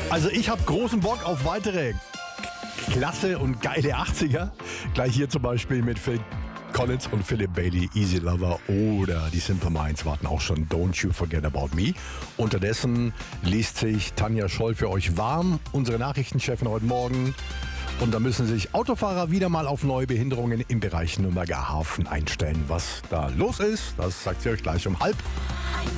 Also ich habe großen Bock auf weitere klasse und geile 80er. Gleich hier zum Beispiel mit Phil Collins und Philip Bailey, Easy Lover, oder die Simple Minds warten auch schon, Don't You Forget About Me. Unterdessen liest sich Tanja Scholl für euch warm, unsere Nachrichtenchefin heute Morgen. Und da müssen sich Autofahrer wieder mal auf neue Behinderungen im Bereich Nürnberger Hafen einstellen. Was da los ist, das sagt sie euch gleich um halb.